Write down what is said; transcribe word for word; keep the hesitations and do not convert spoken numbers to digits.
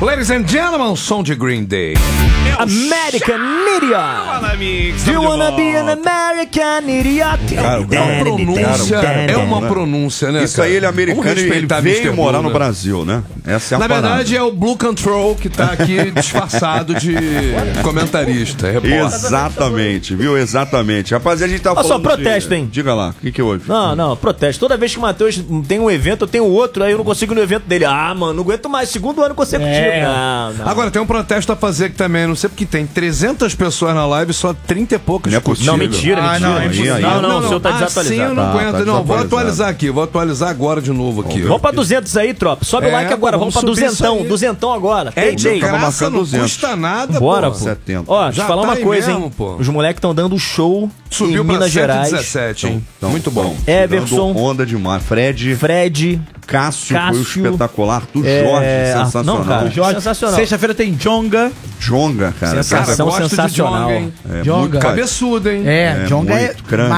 Ladies and gentlemen, som de Green Day. American Idiot. Do you wanna be an American Idiot? Cara, É uma pronúncia, é uma pronúncia, né? Isso aí, ele é americano e ele veio mister morar Blue, no né? Brasil, né? Essa é a Na parada. verdade, é o Blue Control que tá aqui disfarçado de comentarista, repórter. Exatamente, viu? Exatamente. Rapaziada, a gente tá Olha falando só, protesto, de... hein? Diga lá, o que que houve? Não, não, protesto. Toda vez que o Matheus tem um evento, eu tenho outro, aí eu não consigo ir no evento dele. Ah, mano, não aguento mais. Segundo ano consecutivo. É. Não, não. Agora, tem um protesto a fazer aqui também, não sei porque tem trezentas pessoas na live e só trinta e poucos Não é curtiram. Não, mentira, Ah, mentira. não, é mentira. impossível. não, não, o seu tá assim desatualizado. eu não Tá, aguento. tá não, vou desatualizado. atualizar aqui, vou atualizar agora de novo aqui. Vamos pra duzentos aí, tropa. Sobe o É, like agora, pô, vamos pra vamos subir duzentão. isso aí. Duzentão agora. É Ei, de Jay. tava graça, marcando não duzentos. custa nada, Bora, pô. pô. setenta. Ó, deixa eu Já falar tá uma aí coisa, mesmo, hein? pô. Os moleques estão dando show Subiu em pra Minas Gerais. cento e dezessete, hein? Então, Muito bom. Everson. Dando onda demais. Fred, Fred. Cássio, Cássio, foi o espetacular. Do é, Jorge, sensacional. não, cara. Jorge, Sensacional. Sexta-feira tem Jonga. Jonga, cara. Sensacional. Cara, gosto de sensacional. Jonga, hein? É, Jonga. muito Cabeçudo, hein? É, É, Jonga é muito grande.